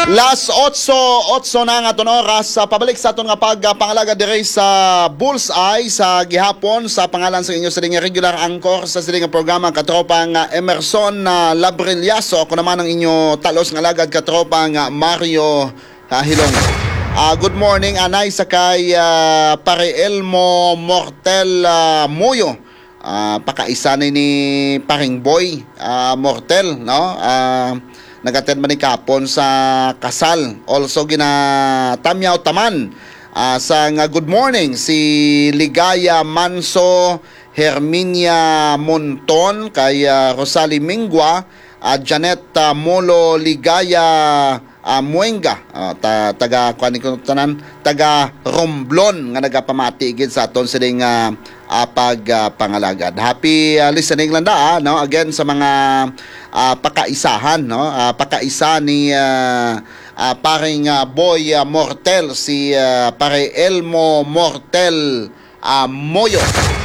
Last 8 na nga itong oras, pabalik sa itong nga pagpangalaga dire sa Bullseye sa gihapon sa pangalan sa inyo sa nga regular anchor sa siling nga programa katropang Emerson Labrillaso. Ako naman ang inyo talos nga lagad katropang Mario Hilong. Good morning anay sa kay Pare Elmo Mortel Moyo. Pakaisa ni Paring Boy Mortel, no? Nag-attend man ni kapon sa kasal. Also ginatamyaw taman sa nga good morning si Ligaya Manso, Herminia Monton, kay Rosali Mingwa, Janet Molo Ligaya Muenga, taga taga Romblon nga nagapamatigid sa aton sining pagpangalagad. Happy listening lang no? Again sa mga pakaisahan, no? Pakaisa ni paring Boy Mortel, si Pare Elmo Mortel Moyo.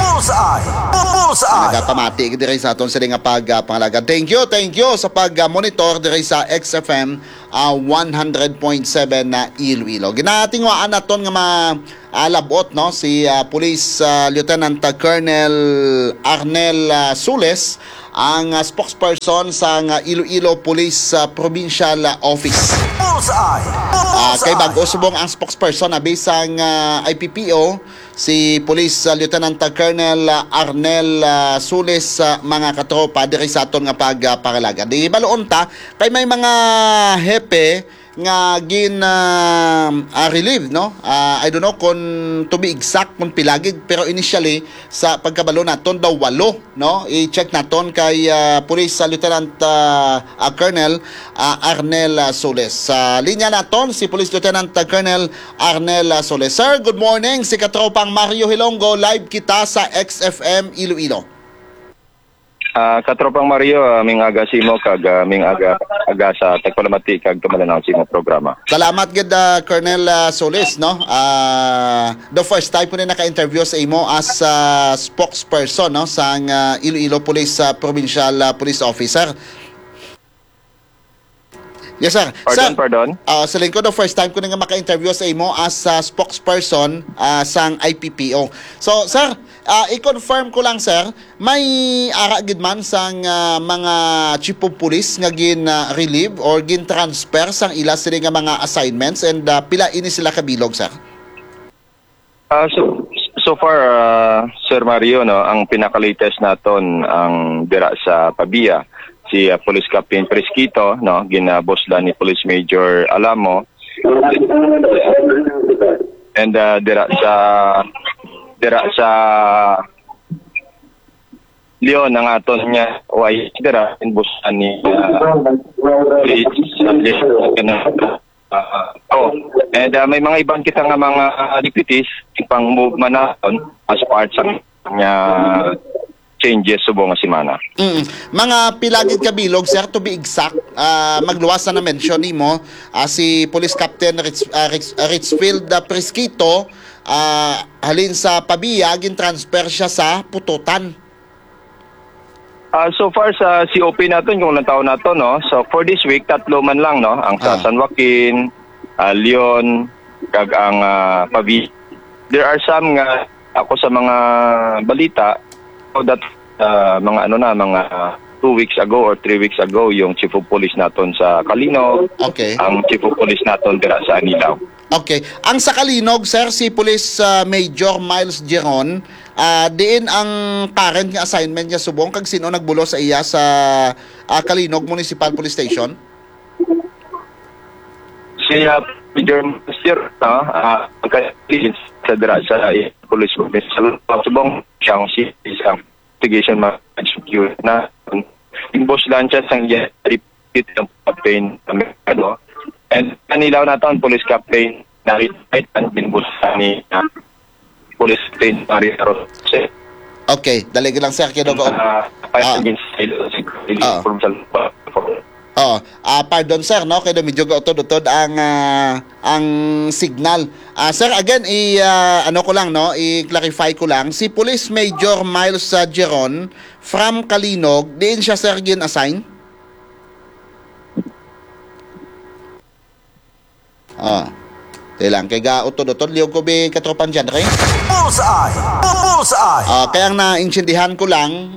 Bullseye! Nagapamati dire sa aton siling pagpangalagad. Thank you sa pag-monitor dire sa XFM 100.7 na Iloilo. Ginatingwaan naton nga labot, no, si Police Lieutenant Colonel Arnel Sules, ang spokesperson sa Iloilo Police Provincial Office. Kay bago subong ang spokesperson bisang IPPO si Police Lieutenant Colonel Arnel Sules, mga katropa diri sa aton nga pagpangalaga. Di baloon ta kay may mga hepe nga relieve, no? I don't know kung to be exact kung pilagid, pero initially sa pagkabalo naton daw 8, no? I-check naton kay Police Lieutenant Colonel Arnel Soles. Sa linya naton si Police Lieutenant Colonel Arnel Soles. Sir, good morning. Si katropang Mario Hilonggo, live kita sa XFM Iloilo. Katropang Mario, ming aga simo kag ming aga sa Tagpalamati kag tumalanaw simo programa. Salamat gid Colonel Solis, no? The first time ko na naka-interview sa imo as spokesperson, no, sa Iloilo Police Provincial Police Officer. Yes, sir. Pardon? Sa lingkod, the first time ko na nga maka-interview sa imo as spokesperson sa IPPO. So, sir, i-confirm ko lang, sir, may ara gid man sang mga chief of police nga gin-relieve or gin-transfer sang ila sila nga mga assignments, and pila ini sila kabilog, sir? So far, Sir Mario, no, ang pinaka-latest naton ang dira sa Pabia, si Police Captain Fresquito, no, ginaboslan ni Police Major Alamo, and dira sa Leon ang aton niya way dira inboslan ni and may mga ibang kita nga mga deputies pang movement naton as part sa niya changes subong nga semana. Mga pilagid kabilog, sir, to be exact, magluwas na mention nimo si Police Captain Richfield Fresquito, halin sa Pabia gin-transfer siya sa Pututan. So far sa COP naton kung ilang taon nato, no, so for this week tatlo man lang, no, ang sa San Joaquin, Leon kag ang Pabia. There are some nga ako sa mga balita that mga mga 2 weeks ago or 3 weeks ago yung Chief of Police naton sa Kalinog, okay, ang Chief of Police naton dira sa Anilaw. Okay. Ang sa Kalinog, sir, si Police Major Miles Geron, diin ang current nga assignment niya subong kag sino nagbulo sa iya sa Kalinog Municipal Police Station? Si Major Master, sa dira sa Police Provincial subong siyang isang investigation ma-execute na inboss lang siya sang repeat ng campaign ano, and kanilaw naton Police Captain na right and inboss ni Police Captain Mario Rose. Okay, dali lang sir kido ko. Pardon sir, no, kay medyo gautod-utod ang signal. Sir, again ano ko lang, no, i-clarify ko lang, si Police Major Miles Geron from Kalinog, diin siya sir gin-assign? Di lang, kay ga utod-utod, liyo ko bi katropan dyan, okay? Bullseye! Bullseye! Kaya ang naintindihan ko lang,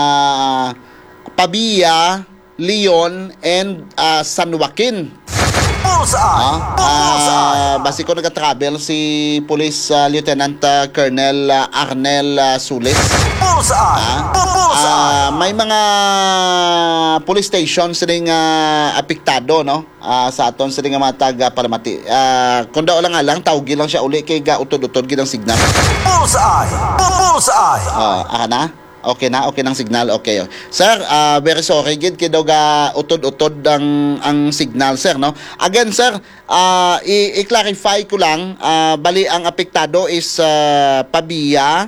Pabia, Leon, and San Joaquin. Bullseye! Bullseye! Basi ko nag-travel si Police Lieutenant Colonel Arnel Sules. Bullseye! Bullseye! May mga police stations sining apektado, no? Sa aton sining mga taga-palamati. Kung daw lang tawgi lang siya uli kay ga utod-utod gid ang signal. Bullseye! Bullseye! Aka na? Okay na, okay ng signal, okay. Sir, very sorry gid kay daw ga utod-utod ang signal, sir, no? Again, sir, i-clarify ko lang, bali ang apektado is Pabia,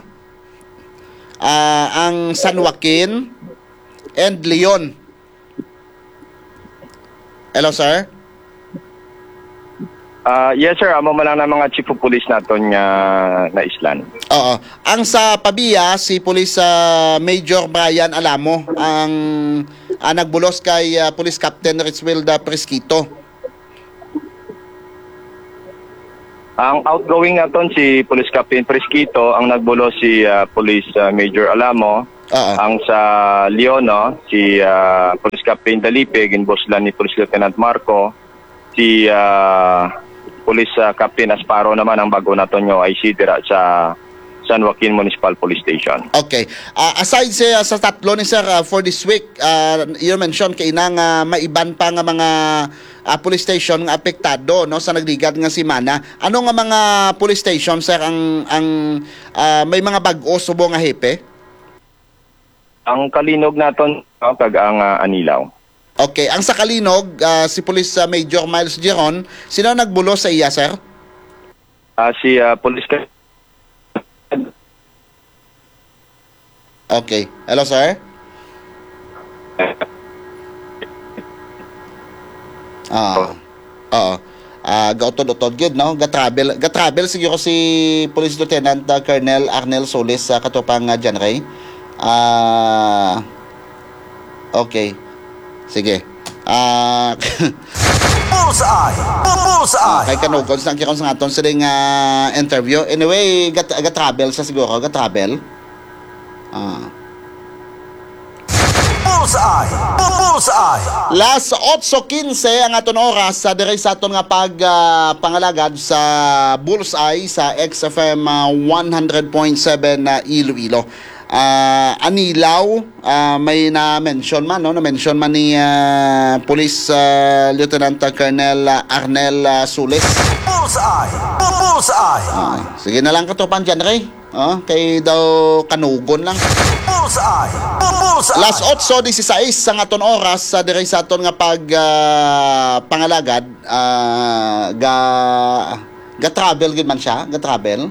ang San Joaquin, and Leon. Hello, sir? Yes sir, amo man lang ng mga chief of police naton nga na islan. Oo. Ang sa Pabia, si Police Major Brian Alamo ang nagbulos kay Police Captain Ritzwilda Presquito. Ang outgoing naton si Police Captain Presquito, ang nagbulo si Police Major Alamo. Oo. Ang sa Leon, no, si Police Captain Dalipe, ginboslan ni Police Lieutenant Marco. Si Police Captain Asparo naman ang bago naton nyo ay sidira sa San Joaquin Municipal Police Station. Okay. Aside sa tatlo ni sir for this week, you mentioned kay nang maiban pa nga mga police station nga apektado no sa nagligad nga semana. Ano nga mga police station sir ang may mga bag-o subo nga hepe? Ang kalinog naton kag ang Anilaw. Okay, ang sa Kalinog, si Police Major Miles Giron, sino nagbulo sa iya, sir? Si Police Okay. Hello, sir? Oo. Gautod-utod yun, no? Gatravel siguro si Police Lieutenant Colonel Arnel Solis sa katupang Jan Ray. Okay. Sige. Bullseye! Bullseye! Kay kanugon sa kikon sa aton siling interview. Anyway, ga-travel sa siguro, ga-travel. Bullseye! Bullseye! Last 8:15 ang aton oras sa dire sa aton nga pangalagad sa Bullseye sa XFM 100.7 Iloilo. Anilaw, may na-mention man, no? Na-mention man ni Police Lieutenant Colonel Arnel Sules. Bullseye! Bullseye! Sige na lang katupan dyan, Ray. Kay daw kanugon lang. Bullseye! Bullseye! Last 8:16 ang aton oras sa dire sa aton nga pangalagad, ga-travel gid man siya, ga-travel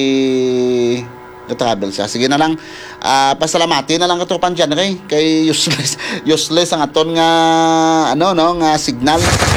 siya. Sige na lang, pasalamati na lang katupan dyan, Ray. Kay useless ang aton nga nga signal.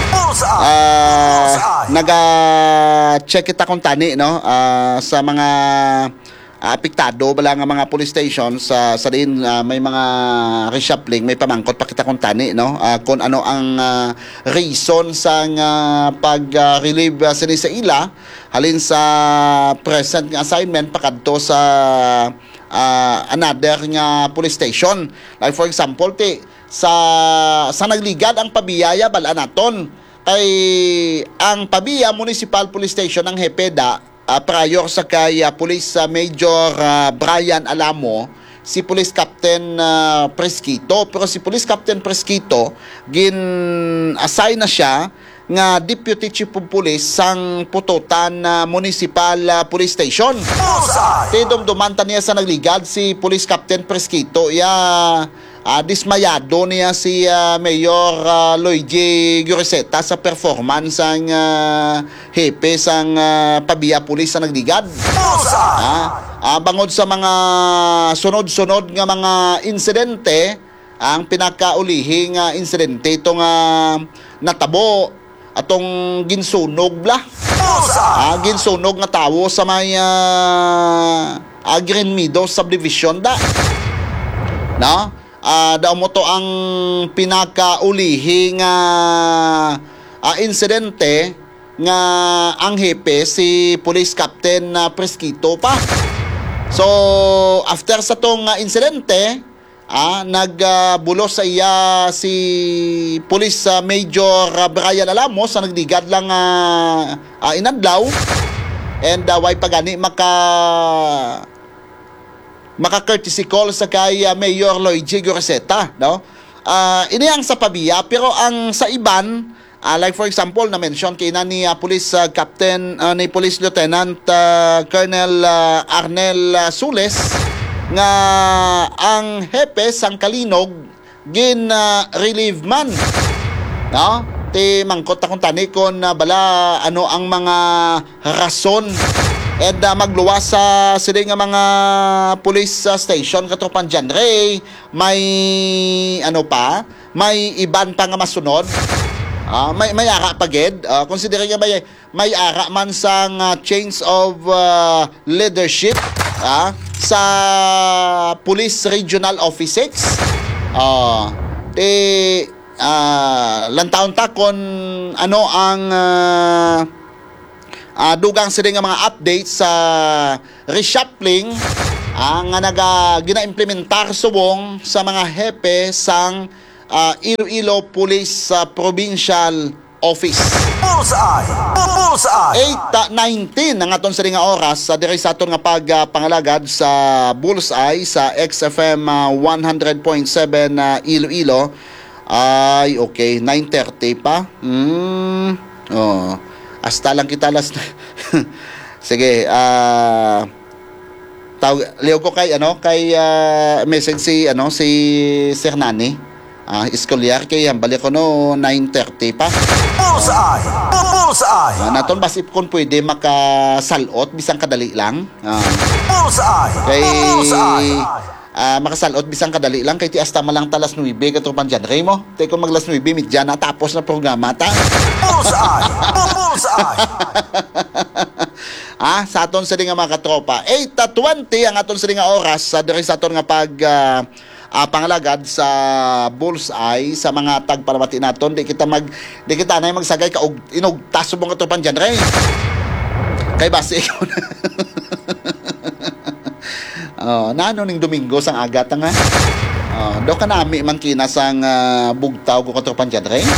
Naga-check kita kung tani, no? Sa mga apektado bala nga mga police stations sa din may mga reshuffling, may pamangkot pa kita kung tani, no? Kung ano ang reason sa pag-relieve sini sa ila halin sa present nga assignment pakadto sa another nga police station. Like for example, sa nagligad ang Pabiyaya bala naton kay ang Pabia Municipal Police Station ang hepeda prior sa kay Police Major Brian Alamo, si Police Captain Presquito. Pero si Police Captain Presquito gin-assign na siya nga Deputy Chief of Police sang Pututan Municipal Police Station. Dumanta niya sa nagligad si Police Captain Presquito. Dismayado niya si Mayor Luigi Guriseta sa performance ang hepe sang Pabia Police sa nagligad. Bangod sa mga sunod-sunod nga mga insidente, ang pinakaulihing insidente itong natabo atong ginsunog ginsunog nga tawo sa may Green Meadows subdivision no? Daw mo to ang pinakaulihing insidente nga ang hepe si Police Captain Presquito pa. So after sa tong insidente, nagbulos sa iya si Police Major Brian Alamos na nagdigad lang inadlaw, and way pagani maka courtesy call sa kay Mayor Luigi Goreseta, no? Ini ang sa pabiya, pero ang sa iban, like for example na mention kay ni Police Captain ni Police Lieutenant Colonel Arnel Sules nga ang hepe sang Kalinog gin relieve man, no? Ti mangkot akong tani kon bala ano ang mga rason and magluwas sa sila nga mga police station katropan dyan Ray, may ano pa, may iban pa nga masunod. May ara pagid, consider nga may ara man sang change of leadership sa Police Regional Office 6. Lantaon ta kon ano ang dugang sila nga mga updates sa reshuffling nga gina-implementar subong sa mga hepe sang Iloilo Police Provincial Office. Bullseye! Bullseye! 8:19 ang aton sa nga oras sa diri sa aton nga pagpangalagad sa Bullseye sa XFM 100.7 Iloilo. Ay, okay, 9:30 pa. Hasta lang kita last. Sige, liw ko kay message si Sir Nani. Iskolyar kay balik ko no 9:30 pa. Bullseye! Bullseye! Naton basip kon pwede makasalot bisang kadali lang. Bullseye! Kay Bullseye! makasalot bisang kadali lang kay ti hasta malang talas 9 katrupan dyan Ray mo. Tay kung maglas 9 midya na tapos na programa ta. Bullseye! Bullseye! Sa aton sa nga mga katropa, 8:20 ang aton sa nga oras sa diri sa aton nga pangalagad sa Bullseye sa mga tagpalamati naton. Di kita na magsagay ka og inugtas mo katropan dyan Ray. Kay base ikaw na. Nano ning Domingo sang agata nga. Do ka nami man kinasang bugtaw ko katropan dyan Ray.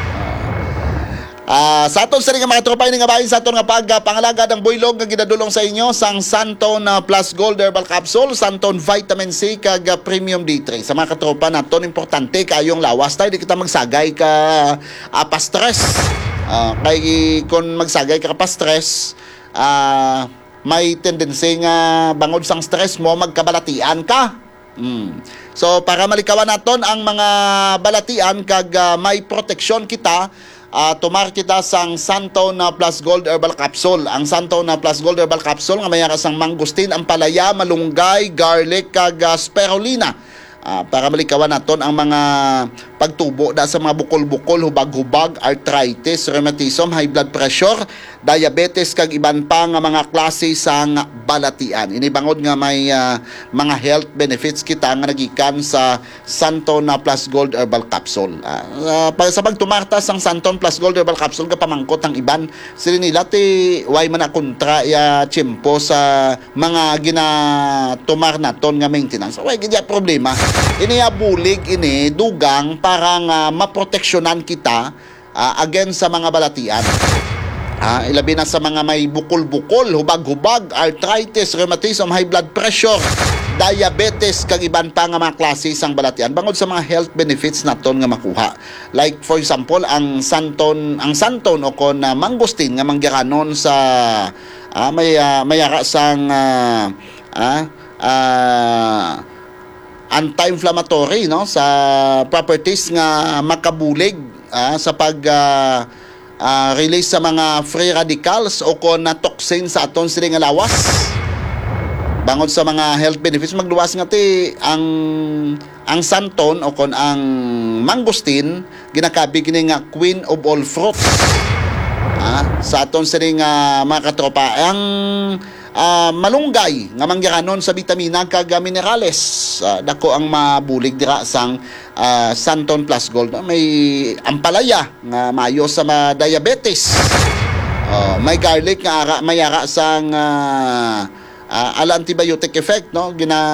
Sa aton sa nga mga tropa ini nga bahin sa aton nga pangalagad ang buylog nga ginadulong sa inyo sang Santon Plus Gold Herbal Capsule, Santon Vitamin C kag Premium D3. Sa mga katropa naton importante kayong lawas tayo di kita magsagay ka pa-stress. Kay kung magsagay ka pa-stress, may tendency nga bangod sang stress mo magkabalatian ka. So para malikawan naton ang mga balatian kag may proteksyon kita, tumar kita sang Santon Plus Gold Herbal Capsule. Ang Santon Plus Gold Herbal Capsule nga mayara sang mangustin, ampalaya, malunggay, garlic kag spirulina. Para malikawan naton ang mga pagtubo sa mga bukol-bukol, hubag-hubag, arthritis, rheumatism, high blood pressure, diabetes kag iban pa nga mga klase sang balatian. Inibangod nga may mga health benefits kita nga nagikan sa Santon Plus Gold Herbal Capsule. Sa pagtumarta sang Santon Plus Gold Herbal Capsule ka pamangkot ang iban sila nila ti way man kontra ya tiyempo sa mga ginatumar naton nga maintenance. Way gid problema. Ini bulig ini dugang parang maproteksyonan kita against sa mga balatian. Ilabi na sa mga may bukol-bukol, hubag-hubag, arthritis, rheumatism, high blood pressure, diabetes kag iban pa nga mga klase sang balatian bangod sa mga health benefits naton nga makuha. Like for example, ang santon o kon mangustin nga manggiranon sa mayara sang anti-inflammatory, no, sa properties nga makabulig sa pag release sa mga free radicals o kon na toxin sa aton sila nga lawas. Bangod sa mga health benefits magluwas nga ti ang santon o kon ang mangustin ginakabi kini nga queen of all fruits. Sa aton sila nga mga katropa, ang malunggay nga manggiranon sa vitamina kag minerales, dako ang mabulig dira sang Santon Plus Gold. May ampalaya nga mayo sa diabetes, May garlic nga ara, may ara sang ala antibiotic effect, no?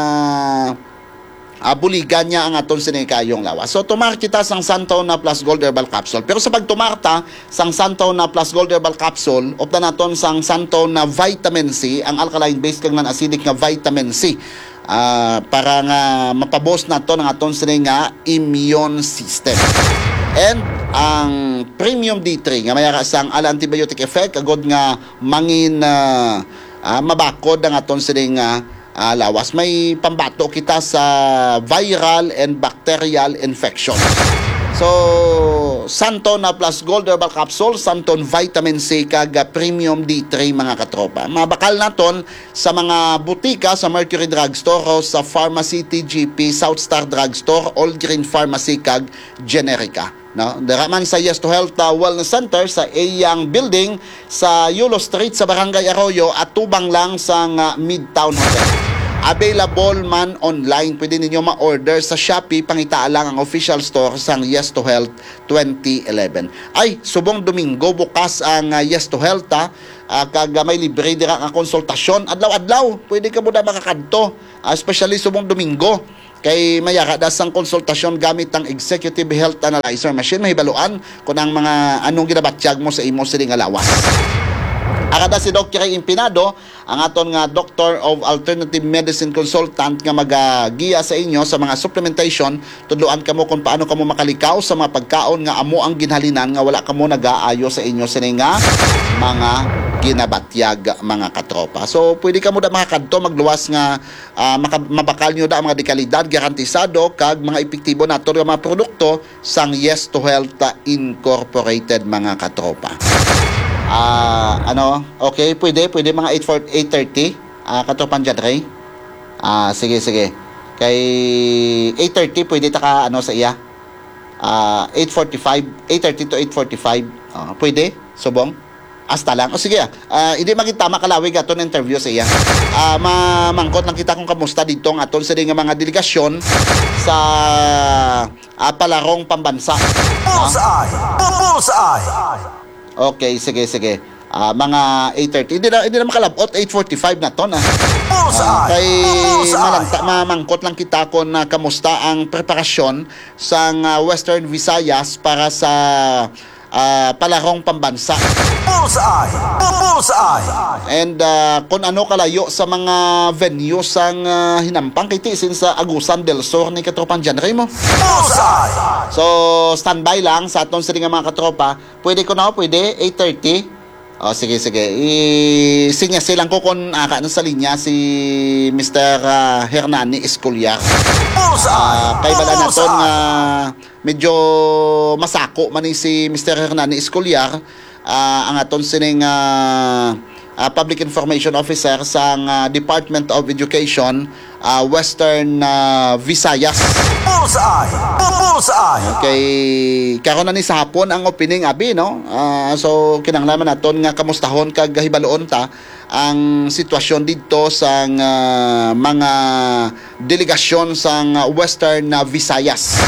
Buligan niya ang aton sinikayong lawas. So tumar kita sang Santo na plus Gold Herbal Capsule. Pero sa pagtumarta sang Santo na plus Gold Herbal Capsule, opta naton sang Santo na vitamin C, ang alkaline based kag non-acidic nga vitamin C. Para nga mapabos naton ang aton sining nga immune system. And ang Premium D3 nga mayara sang ala antibiotic effect agod nga mangin mabakod ang aton sining lawas. May pambato kita sa viral and bacterial infection. So, Santon na plus Gold Herbal Capsule, Santon Vitamin C kag Premium D3 mga katropa. Mabakal naton sa mga butika sa Mercury Drugstore o sa Pharmacy TGP, South Star Drugstore, All Green Pharmacy kag Generica. No, diraman sa Yes to Health Wellness Center sa Eyang Building sa Yulo Street sa Barangay Arroyo at tubang lang sa Midtown Hotel. Available man online. Pwede ninyo ma-order sa Shopee. Pangitaan lang ang official store sang Yes to Health 2011. Ay, subong Domingo bukas ang Yes to Health kag may libre dira nga konsultasyon adlaw-adlaw. Pwede ka muna makakadto, especially subong Domingo. Kay mayara das ang konsultasyon gamit ang Executive Health Analyzer Machine. Mahibaluan kung ang mga anong ginabatyag mo sa imo sining lawas. Akada si Dr. Impinado, ang aton nga Doctor of Alternative Medicine Consultant nga magagiya sa inyo sa mga supplementation. Tudloan kamo kung paano kamo makalikaw sa mga pagkaon nga amo ang ginhalinan nga wala kamo nagaayo sa inyo sining nga mga ginabatyag mga katropa. So pwede kamo da makakadto magluwas nga mabakal nyo da ang mga dekalidad garantisado kag mga epektibo nato nga mga produkto sang Yes to Health Incorporated mga katropa. Okay, pwede mga 8:30 katropan dyan, Ray. Sige. Kay 8:30 pwede ta ka sa iya. 8:30 to 8:45. Pwede, subong. Hasta lang. Sige, hindi makita makalawig aton interview sa iya. Mamangkot lang kita kung kamusta dito ang aton sa mga delegasyon sa palarong pambansa. Bullseye! Bullseye! Okay, sige. Mga 8:30. Hindi na makalabot. 8:45 na to na. Kay mamangkot lang kita kung kamusta ang preparasyon sa Western Visayas para sa palarong pambansa. Bullseye! And kung ano kalayo sa mga venues sang hinampang kay tisin sa Agusan del Sur ni katropan dyan, Remo. Bullseye! So, standby lang sa aton sa mga katropa. Pwede 8:30. Sige. Isinya silang ko kung sa linya si Mr. Hernani Escolyar. Kay bala naton nga medyo masako man si Mr. Hernani Escolyar, ang aton sining Public Information Officer sa Department of Education Western Visayas. Bullseye! Kay karon na ni sa hapon ang opening abi, no? So kinahanglan naton nga kamustahon kag hibaloon ta ang sitwasyon dito sa mga delegasyon sa Western Visayas.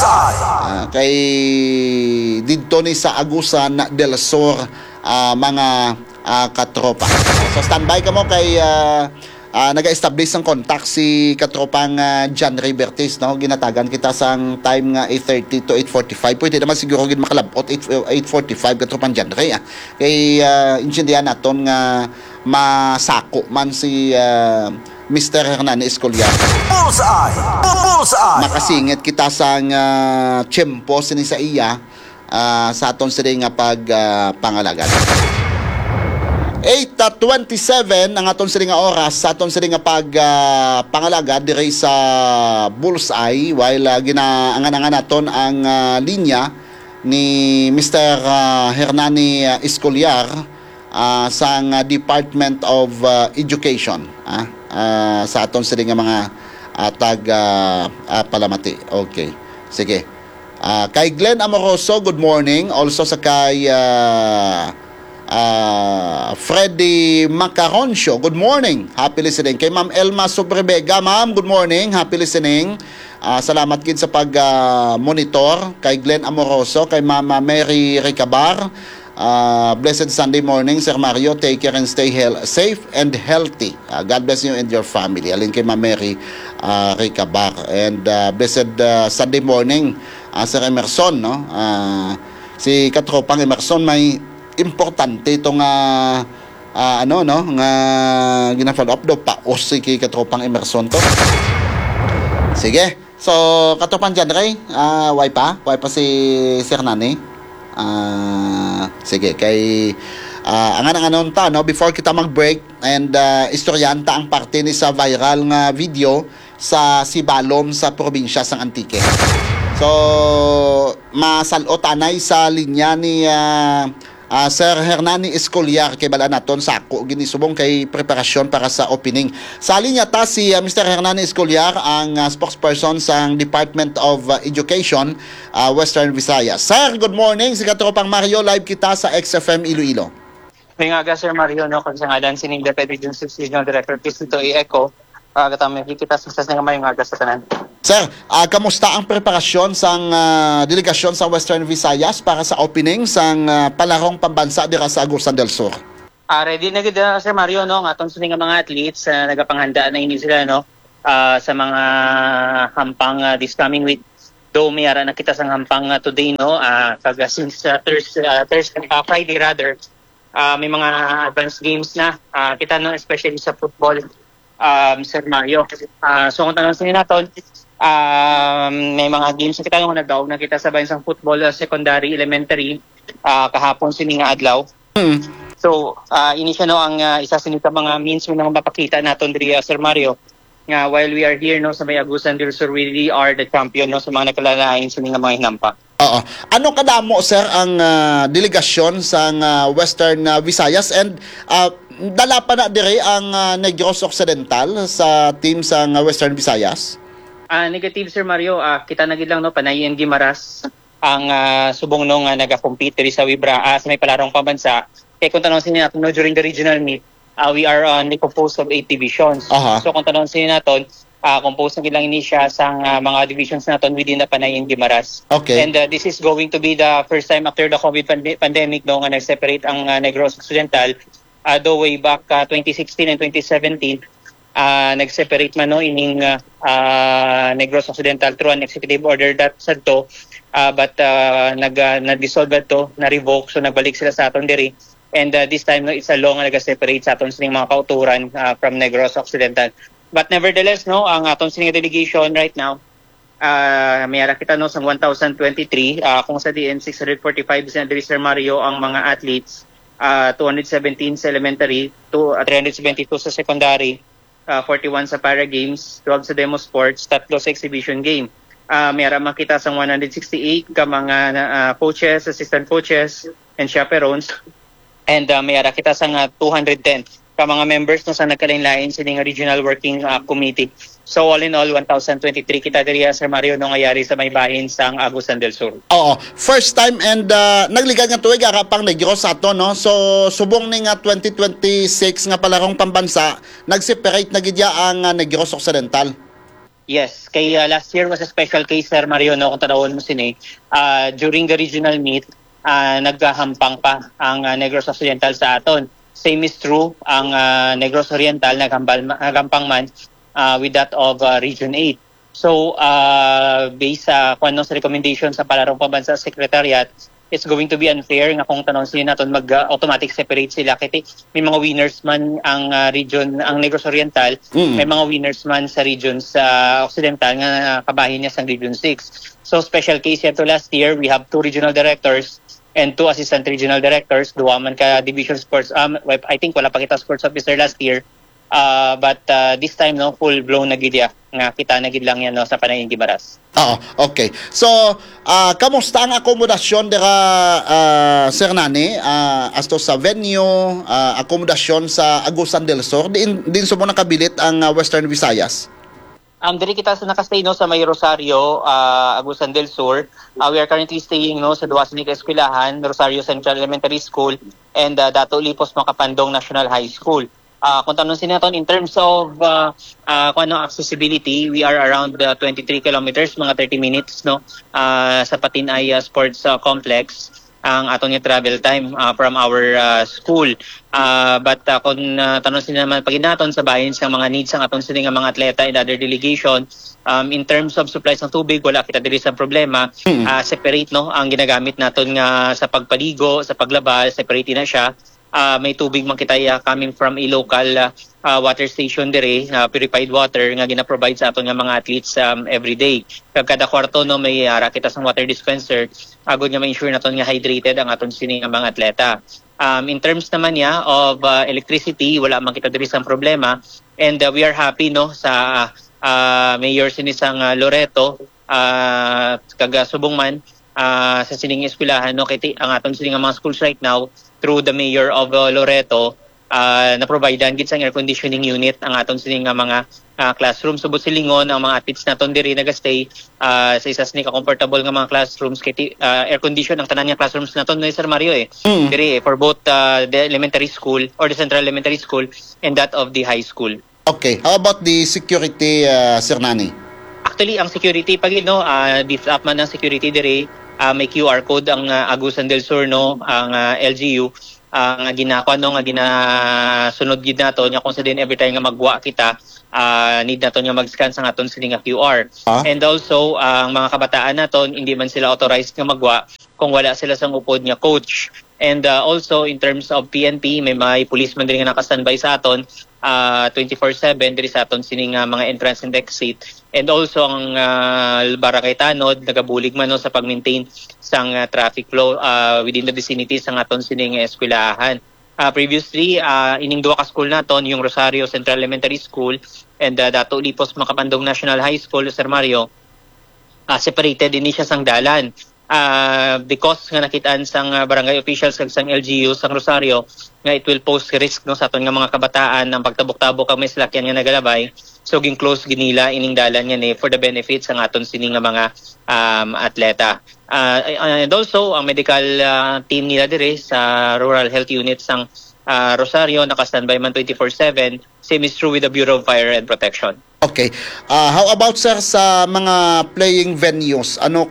Kay dito ni sa Agusan del Sur mga katropa. So standby ka mo kay naga-establish ng contact si katropang John Ray Bertis, no? Ginatagan kita sa time nga 8:30 to 8:45. Pwede naman siguro gid makalabot 8:45 katropang John Ray. Kay intindihan naton nga masako man si Mr. Hernani Escolyar. Bullseye! Makasingit kita sa tiyempo sini sa iya sa aton sila nga pangalagan. 8:27 ang aton sila nga oras sa aton sila nga pangalaga diri sa Bullseye while ginaangan naton ang linya ni Mr. Hernani Escolyar sa Department of Education sa aton sila nga mga palamati. Okay, sige. Kay Glenn Amoroso, good morning. Also sa kay Freddy Macaroncio, good morning. Happy listening. Kay Ma'am Elma Sobrebega, Ma'am, good morning. Happy listening. Salamat gid sa pag monitor. Kay Glenn Amoroso, kay Mama Mary Ricabar, blessed Sunday morning, Sir Mario. Take care and stay safe and healthy. God bless you and your family. Alin kay Ma'am Mary Ricabar. And blessed Sunday morning, Sir Emerson, no? Si katropang Emerson, may importante itong ano, no? Nga gina-follow up daw pa o si katropang Emerson to. Sige. So, katropang dyan, Ray, why pa si Sir Nani? Sige, kay ang ta, no, before kita mag-break and istoryanta ang parte ni sa viral nga video sa Sibalom sa probinsya sang Antique. So masalot anay sa linya ni Sir Hernani Escoliar kay bala naton sa ako ginisubong kay preparasyon para sa opening. Sa linya ta si Mr. Hernani Escoliar ang spokesperson sa Department of Education Western Visayas. Sir, good morning. Si katropang Mario, live kita sa XFM Iloilo. May nga Sir Mario, no, kung sa ngalan sining Deputy Regional Director Cristo Eco, katama kita success nga mayong aga sa tanan. Sir, kamusta ang preparasyon sang delegasyon sa Western Visayas para sa opening sang palarong pambansa dira sa Agusan del Sur? Ready na gid Sir Mario, no, nga atong sining mga athletes nagapanghanda na ini sila, no, sa mga hampang this coming week. Do may ara na kita sang hampang today, no, since Friday rather. May mga advanced games na kita, no, especially sa football, Sir Mario. So kung tanong sa naton, may mga games na kita nung nagdaog na kita sa bansang football, secondary, elementary, kahapon sining nga adlaw. So ini siya, no, ang isa sa mga means na mapakita naton diri, Sir Mario, nga while we are here, no, sa may Agusan del Sur, we really are the champion, no, sa mga nakalalain sining nga mga hinampa. Oo. Ano kadamo, sir, ang delegasyon sa Western Visayas and dala pa na dire ang Negros Occidental sa team sa Western Visayas? Negative, Sir Mario, kita na gid lang, no, Panayan Guimaras ang subong nung nagakompete diri sa Wibra sa may palarong pambansa. Kaya kung tanong natin, no, during the regional meet, we are composed of 8 divisions. So kung tanong natin, composed na lang ini siya sa mga divisions natin within the Panayan Guimaras. Okay. And this is going to be the first time after the COVID pandemic, no, nga nag-separate ang Negros Occidental. Though way back 2016 and 2017, nag-separate man, no, ining Negros Occidental through an executive order that said to, but nag-dissolve to, na-revoke, so nagbalik sila sa aton diri. And this time, no, it's a law nga nag-separate sa aton sining mga kauturan from Negros Occidental. But nevertheless, no, ang aton sining delegation right now, mayara kita, no, sa 1,023, kung sa DN 645 diri, Sir Mario, ang mga athletes, 217 sa elementary, 372 sa secondary, 41 sa para games, 12 sa demo sports, 3 sa exhibition game. Mayara makita sa 168 ka mga coaches, assistant coaches, and chaperones. And mayara kita sa 210 ka mga members, no, sa nagkalain-lain sining regional working committee. So all in all, 1,023 kita diri, Sir Mario, no, ngayari sa may bahin sang Agusan del Sur. Oo. First time and nagligad nga tuig pang Negros ato, no. So subong ni nga 2026 nga palarong pambansa, nag-separate na gid ang Negros Occidental. Yes, kay last year was a special case, Sir Mario, no, kung tanawon mo sini. During the regional meet, naghahampang pa ang Negros Occidental sa aton. Same is true, ang Negros Oriental naghampang man with that of Region 8. So, based sa sa recommendation sa Palarong Pambansa Secretariat, it's going to be unfair nga kung tanong sila natin mag-automatic separate sila. Kasi may mga winners man ang region, ang Negros Oriental, may mga winners man sa region sa Occidental nga kabahin niya sa Region 6. So, special case yan to last year, we have 2 regional directors and 2 assistant regional directors, duwa man ka division sports, I think wala pa kita sports officer last year, but this time, no, full blown na gid nga kita na gid lang yan, no, sa Panayan Guimaras. Okay. So kamusta ang akomodasyon dira, Sir Nani, as to sa venue, akomodasyon sa Agusan del Sur, din sumo nakabilit ang Western Visayas? Diri kita sa nakastay, no, sa may Rosario, Agusan del Sur. We are currently staying, no, sa duwa sining eskwelahan, Rosario Central Elementary School and Dato Lipos Makapandong National High School. Kung tanong sinaton in terms of accessibility, we are around 23 kilometers, mga 30 minutes, no, sa Patinay Sports Complex. ang aton nga travel time from our school. But kung tanong sila naman pag naton sa bahin sa mga needs ang aton sila nga mga atleta and other delegation, in terms of supplies ng tubig, wala kita diri sa problema. Separate no ang ginagamit naton nga sa pagpaligo, sa paglaba, separate na siya. May tubig man kita coming from a local water station dire, purified water nga gina-provide sa aton nga mga athletes every day. Kada kwarto no may ara kita sa water dispenser, agud nga ma-ensure naton nga hydrated ang aton sini nga mga atleta. In terms naman niya of electricity, wala man kita diri sa problema, and we are happy no sa Mayor sinisang Loreto kaga subong man sa sining eskwelahan no kay ang aton sining mga schools right now through the Mayor of Loreto na-providean gid sang air conditioning unit ang aton sining mga classroom. Subot silingon ang mga athletes naton diri nagastay sa isa ni ka-comfortable nga mga classrooms kay air condition ang tanan nga classrooms naton ni Sir Mario diri for both the elementary school or the Central Elementary School and that of the high school. Okay, how about the security, Sir Nani? Actually, ang security pag beef up man ng security dire, may QR code ang Agusan del Sur no, ang LGU ang ginakwa no nga ginasunod gid nato nya kung sa din every time nga magwa kita need nato nga mag-scan sa aton sini nga QR. And also ang mga kabataan naton hindi man sila authorized nga magwa kung wala sila sang upod nga coach. And also in terms of PNP may policeman din nga naka-standby sa aton 24/7 diri sa aton sini nga mga entrance and exit. And also ang barangay tanod nagabulig man no sa pag-maintain sang traffic flow within the vicinity sang aton sini nga eskwelahan. Previously ining duha ka school naton yung Rosario Central Elementary School and Dato Lipos Makapandong National High School, Sir Mario, separated din siya sang dalan. Because nga nakitaan sang barangay officials kag sang LGU sang Rosario nga it will pose risk no sa aton nga mga kabataan ng pagtabok-tabok kag may salakyan nga nagalabay, so close ginila ining dalan nga ni for the benefits sang aton sini nga mga atleta. And also ang medical team nila dire sa Rural Health Unit sang Rosario naka-standby man 24/7. Same is true with the Bureau of Fire and Protection. Okay. How about, sir, sa mga playing venues? Ano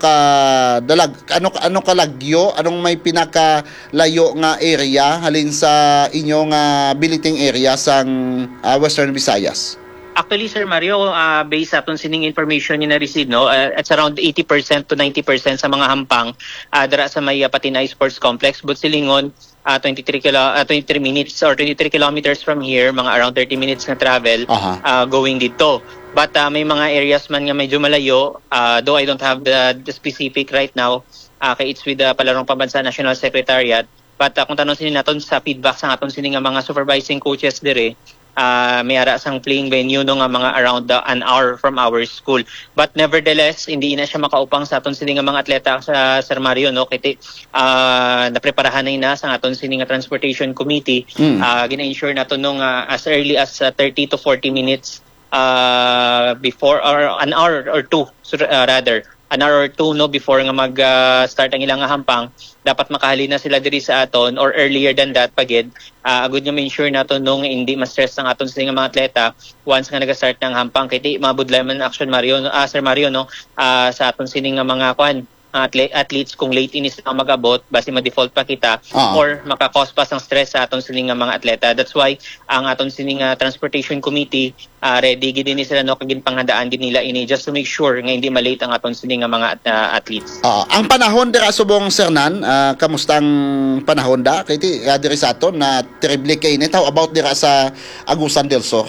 kalagyo? Anong may pinakalayo nga area halin sa inyong billeting area sang Western Visayas? Actually, Sir Mario, based sa aton sining information ni na-receive, no, it's around 80% to 90% sa mga hampang dara sa may Patinay Sports Complex, Butsilingon, 23 minutes or 23 kilometers from here, mga around 30 minutes na travel going dito. But may mga areas man nga medyo malayo, though I don't have the specific right now, kay it's with the Palarong Pambansa National Secretariat. But kung tanong sinin naton sa feedback sa aton sini nga mga supervising coaches dire, may ara sang playing venue no nga mga around an hour from our school. But nevertheless, hindi na siya makaupang sa aton sini nga mga atleta sa Sir Mario no kay napreparahan na sa aton sini nga transportation committee. Gina-ensure nato no as early as 30 to 40 minutes before or an hour or two rather an hour or two no before nga mag-start ang ilang hampang, dapat makahalin na sila diri sa aton or earlier than that pagid. Agud nga ma-ensure nato nung hindi ma-stress ang aton sa mga atleta once nga naga-start ng hampang kay di mabudlay man action Mario Sir Mario no sa aton sining nga mga athletes kung late ini sila mag-abot basi ma-default pa kita or maka-cause pa sang stress sa aton sining nga mga atleta. That's why ang aton sining transportation committee ready gid ni sila no kagin panghandaan gid nila ini just to make sure nga hindi malate ang aton sining nga mga athletes. Ang panahon dira subong Sir Nan, kamusta ang panahon da kay diri sa aton na terrible kay init? How about dira sa Agusan del Sur?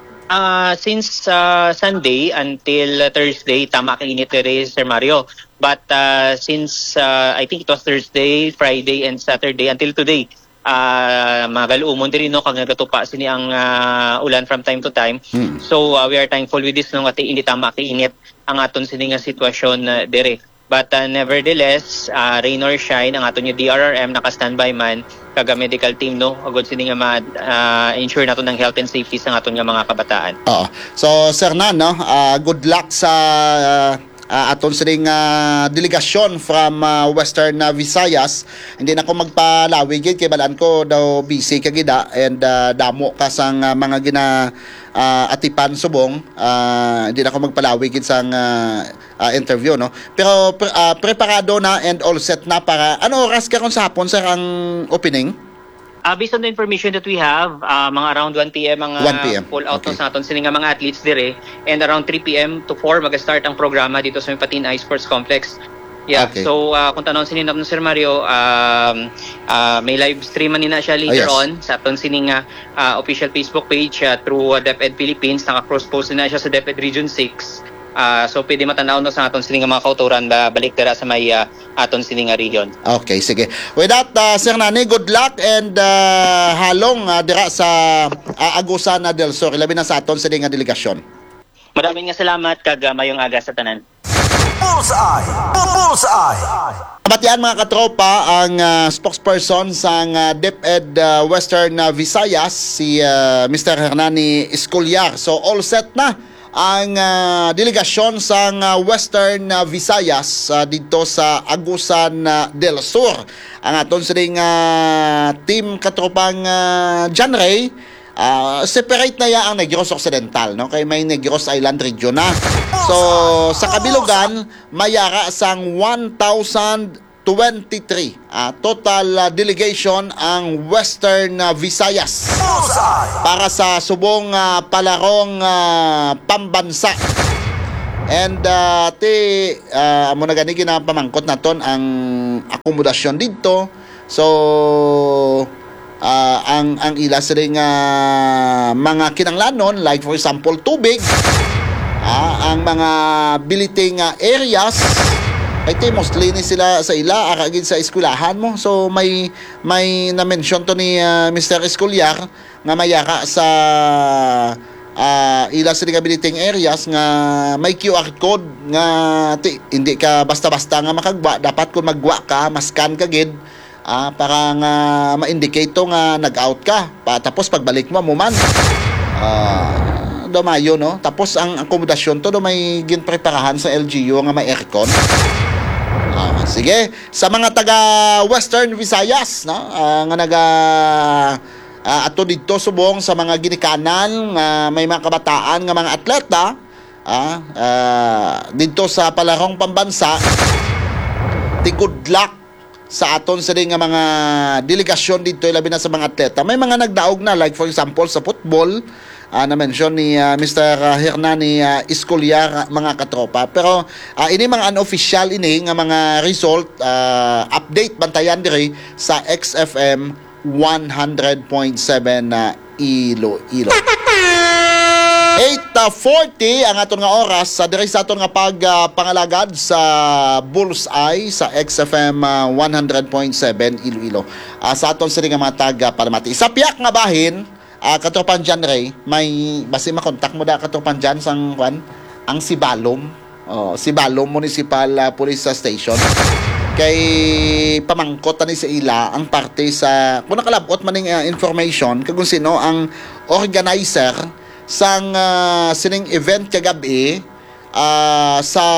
Since Sunday until Thursday, tama ka init rin, Sir Mario. But since I think it was Thursday, Friday, and Saturday until today, magaluumon din no kag nagatupa sini ang ulan from time to time. So we are thankful with this no ati hindi tama ka init ang aton sini nga sitwasyon dire. But nevertheless, rain or shine, ang aton yung DRRM naka-standby man kaga medical team no agud sini nga ensure nato ng health and safety sa aton nga mga kabataan. So Sir Nan no, good luck sa aton sining delegasyon from Western Visayas. Hindi na ko magpalawi gid kay balaan ko daw busy kagida and damo ka sang mga atipan subong. Hindi na ko magpalawi gid sang interview, no? Pero preparado na and all set na para ano oras karon sa hapon sir ang opening? Based on the information that we have, mga around 1 p.m. ang 1 p.m. pull out Okay. sa aton sila nga mga athletes dire, and around 3 p.m. to 4 mag-start ang programa dito sa Patin Ice Sports Complex. Yeah, Okay. so kung tanong sinin ng Sir Mario, may live stream man nina siya later yes. on sa aton sining official Facebook page through DepEd Philippines. Naka-cross post na siya sa DepEd Region 6. So pwede matanaw no sa aton sining mga kauturan balik dira sa may aton sining region. Okay, sige. With that, Sir Nani, good luck and halong dira sa Agusan del Sur, labi na sa aton sa nga delegasyon. Maraming nga salamat kag mayong aga sa tanan. Bullseye. Bullseye. Kabatian mga katropa ang spokesperson sa DepEd Western Visayas, si Mr. Hernani Escolyar. So all set na ang delegasyon sa Western Visayas dito sa Agusan del Sur. Ang aton sining team katropang John Ray, separate na ya ang Negros Occidental, no? Kay may Negros Island region na. So sa kabilugan mayara sang 1,023 total delegation ang Western Visayas para sa subong palarong pambansa. And amo na gani ginapamangkot naton ang akomodasyon dito. So ang ila sa ring mga kinanglanon, like for example tubig, ang mga biliting areas ay mostly ni sila sa ila aragid sa eskwelahan mo. So may na-mention to ni Mr. Escolyar nga mayara sa ila sa biliting areas nga may QR code nga hindi ka basta-basta nga makagwa. Dapat kung magwa ka, mascan ka gid para nga ma-indicate to nga nag-out ka. Tapos pagbalik mo man Mayo, no? Tapos ang akomodasyon to may ginpreparahan sa LGU nga may aircon. Sige, sa mga taga Western Visayas, no? Nga naga ato dito subong sa mga ginikanan nga may mga kabataan nga mga atleta dito sa palarong pambansa, good luck sa aton sa nga mga delegasyon dito, labi na sa mga atleta. May mga nagdaog na, like for example sa football, na-mention ni Mr. Hernani Escolyar mga katropa. Pero ini mga unofficial ini nga mga result update bantayan diri sa XFM 100.7 Iloilo. 8:40 ang aton nga oras sa diri sa aton nga pagpangalagad sa Bullseye sa XFM 100.7 Iloilo. Sa aton sa nga mga taga Palamati. Sa piyak nga bahin, katropan dyan Ray, may basi makontak mo da katropan dyan sang ang Sibalom. Sibalom Municipal Police Station. Kay pamangkot ni sa ila ang parte sa kung nakalabot maning information kung sino ang organizer sang sining event kagabi sa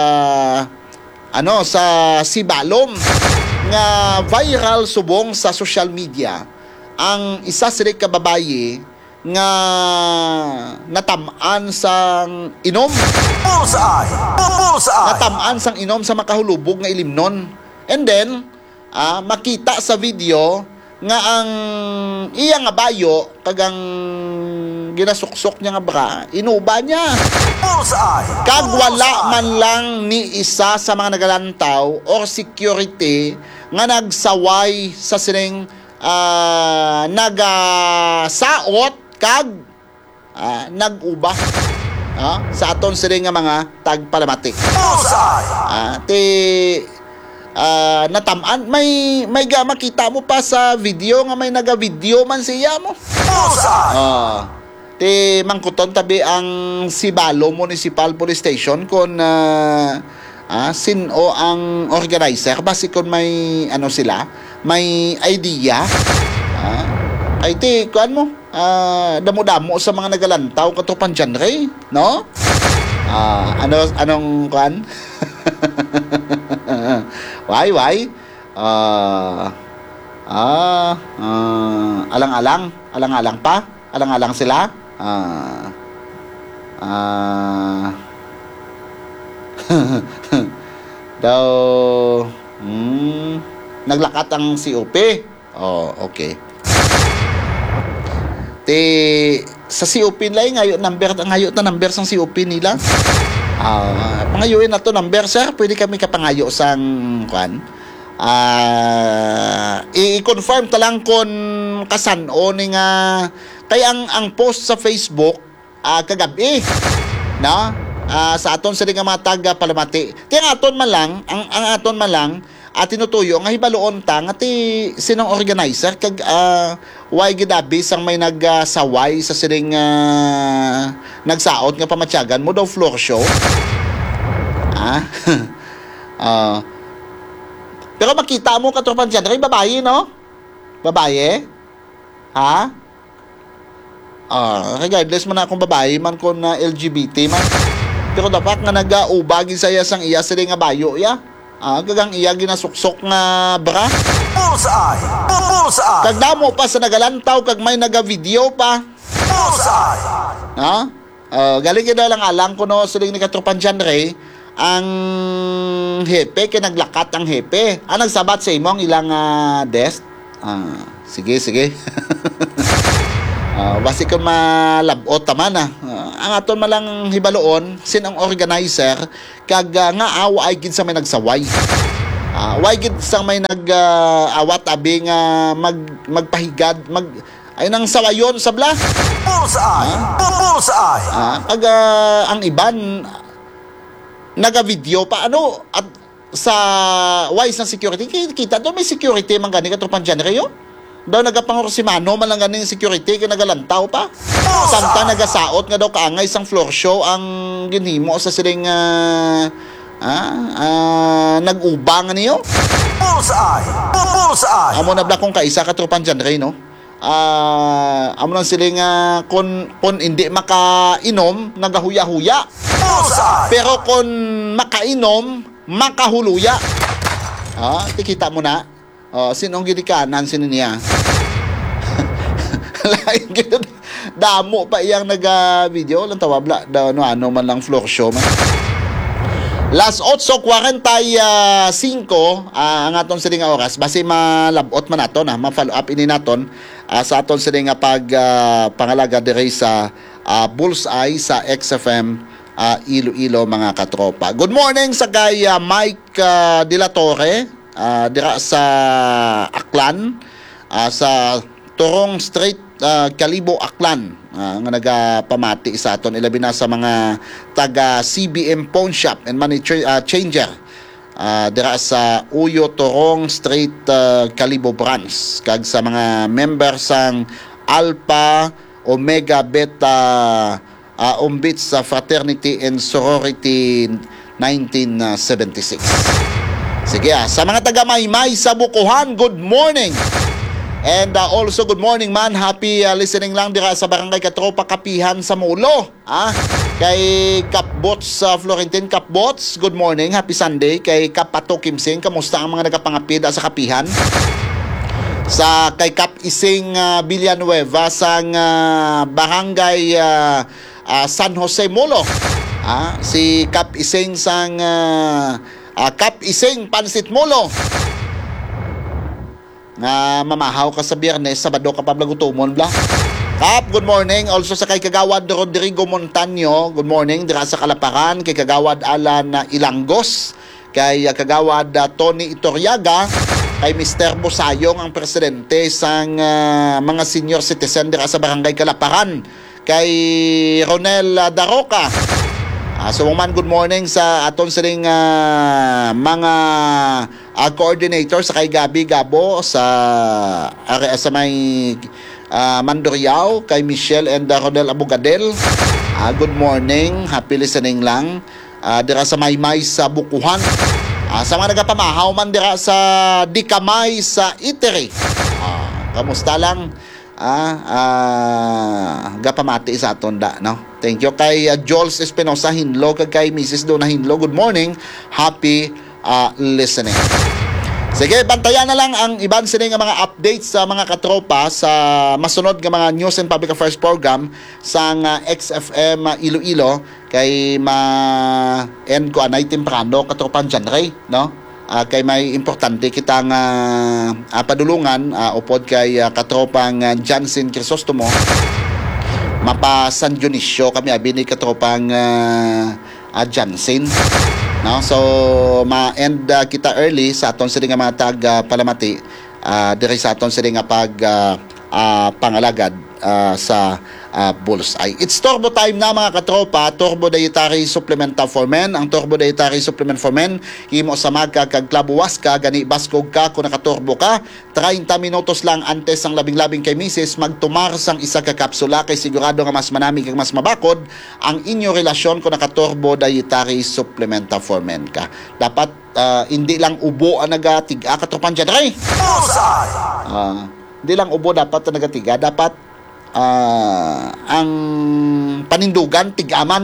sa Sibalom nga viral subong sa social media ang isa sila ka babaye nga natamaan sang inom. Bullseye. Bullseye. Natamaan sang inom sa makahulubog nga ilimnon. And then makita sa video nga ang iya nga bayo kagang ginasuksok niya nga bra, inuba niya. Bullseye. Kag wala man lang ni isa sa mga nagalantaw or security nga nagsaway sa sining nagasaot kag nag-uba sa aton sining nga mga tagpalamati. Bullseye. Natamaan may makita mo pa sa video nga may naga-video man siya mo. Bullseye. Mangkuton tabi ang Sibalo Municipal Police Station kung sino ang organizer basi kung may sila may idea ay kuan mo damo-damo sa mga nagalantaw katupan dyan Ray, no? Anong kuan? Why? Alang-alang pa? Alang-alang sila? Daw, naglakat ang COP. Oh, okay. Sa COP nila, ngayon na number sang COP nila. Pangayuin na to number, sir. Pwede kami kapangayo sang kwan. I-confirm talang kon kasano ni nga kaya ang post sa Facebook kagabi na sa aton sa nga matag palamati. Kaya aton man lang ang aton man lang tinutuyo nga hibaloon ta nga ti sinong organizer kag why gidabi sang may nagsaway sa sining nagsaot nga pamatyagan mo daw floor show. Pero makita mo katropan dyan, rin babae, no? Babae? Ha? Regardless man akong babae, man ko na LGBT man. Pero dapat nga nag-ubagin saya sang iya sila nga bayo, ya? Gagang iya ginasuksok nga bra. Bullseye! Bullseye! Kag damo pa sa nagalantaw, kag may naga-video pa. Bullseye! Galing kita lang alang ko no, sila ni katropan dyan, Ray. Ang hepe, kinaglakat ang hepe. Nagsabat sa imong ilang desk. Sige. Basi kung malabot taman ang aton malang hibaloon, sin ang organizer, kag nga awa ay gid sa may nagsaway. Way gid sa may awat abi nga magpahigad, ay nang sawayon sabla. Bullseye! Bullseye! Pag ang iban naga-video pa at sa wise ng security kita doon may security man gani katropan dyan kayo daw nagapangorsimano man lang ganing security kaya nagalantaw pa samta nagasaot nga daw kaangay isang floor show ang ginhimo sa siling nag-ubang niyo. Bullseye! Bullseye! Amo na kung kaisa katropan dyan kayo no. Amo nang siling kung hindi makainom nagahuya-huya. Pero kung makainom, makahuluya. Tikita mo na. Sinong gidikanan, sino niya? Damo pa iyang nag-video. Lang tawabla. Ano man lang floor show man. Las 8:45 ang aton siling oras. Basi malabot man naton, ma-follow up ini naton sa aton siling pangalaga dire sa Bullseye sa XFM Iloilo mga katropa. Good morning sa kay Mike De La Torre dira sa Aklan sa Torong Street, Calibo, Aklan nga nagapamati sa aton ilabi na sa mga taga CBM Pawn Shop and Money Changer dira sa Uyo Torong Street, Calibo Branch kag sa mga members sang Alpha Omega Beta Umbits sa Fraternity and Sorority 1976. Sige sa mga taga Maymay sa Bukuhan, good morning. And also good morning man, happy listening lang dira sa Barangay Katropa Kapihan sa Mulo. Kay Kapbots Florentine Kapbots, good morning, happy Sunday. Kay Kapato Kimsing, kamusta ang mga nagapangapid sa Kapihan? Sa kay Kap Ising Villanueva sang Barangay San Jose Molo. Si Kap Ising sang Kap Ising Pansit Molo. Nga mamahaw ka sa Biyernes, Sabado ka pa blagutumon bla. Kap, good morning. Also sa kay Kagawad Rodrigo Montaño, good morning. Dira sa Kalaparan, kay Kagawad Alan Ilangos, kay Kagawad Tony Itoriaga, kay Mr. Bosayong ang presidente sang mga senior citizen dira sa Barangay Kalaparan, kay Ronel Daroca. So man, good morning sa aton siling mga coordinator sa kay Gabi Gabo sa may Mandoriao, kay Michelle and Rodel Abogadel. Good morning, happy listening lang. Dira sa Maymay sa Bukuhan. Sa mga nagapamahaw man dira sa Dikamay sa Iteri. Kamusta lang? Gapamati sa aton da, no? Thank you kay Jols Espinosa Hinlo, kay Mrs. Dona Hinlo. Good morning. Happy listening. Sige, bantayan na lang ang iban sila nga mga updates sa mga katropa sa masunod nga mga News and Public Affairs program sa XFM Iloilo kay ma-end ko anay temprano katropan Janray, no? Kay may importante kitang padulungan upod kay katropang Jansen Crisostomo mapa San Dionisio kami abi ni katropang Jansen, no? So ma-end kita early sa aton sila nga mga tag palamati diri sa aton sila nga pag pangalagad sa Bullseye. It's turbo time na mga katropa. Turbo dietary supplement for men. Ang turbo dietary supplement for men himo sa magka kag klabuwas ka gani baskog ka kung nakaturbo ka 30 minutos lang antes ang labing-labing kay misis magtumar sang isa ka kapsula kay sigurado nga mas manami kag mas mabakod ang inyo relasyon kung nakaturbo dietary supplement for men ka. Dapat hindi lang ubo ang nagatiga katropan dyan ray. Bullseye. Hindi lang ubo dapat ang nagatiga, dapat ang panindugan tigaman.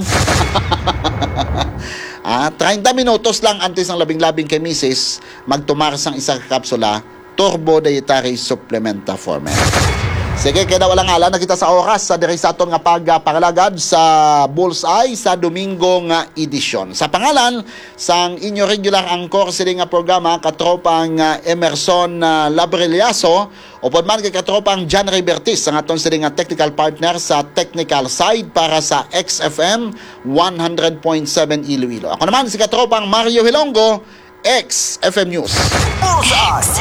30 minutos lang antes ng labing-labing kay misis magtumar sang isa ka kapsula turbo dietary supplement for men. Sige, kaya walang ala nakita sa oras sa diri sa aton nga pagpangalagad sa Bullseye sa Domingo nga edisyon. Sa pangalan sang inyo regular angkor sila nga programa katropang Emerson Labreliaso upod man kay katropang John Ribertis ang aton sila nga technical partner sa technical side para sa XFM 100.7 Iloilo. Ako naman si katropang Mario Hilongo, XFM News. Bullseye.